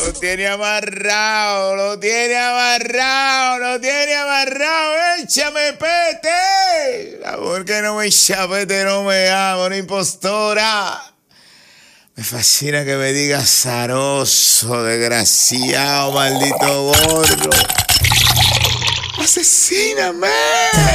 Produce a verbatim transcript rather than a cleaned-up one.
Lo tiene amarrado, lo tiene amarrado, lo tiene amarrado. ¡Échame pete! La mujer que no me echa pete no me ama, una impostora. Me fascina que me digas azaroso, desgraciado, maldito gordo. ¡Asesíname!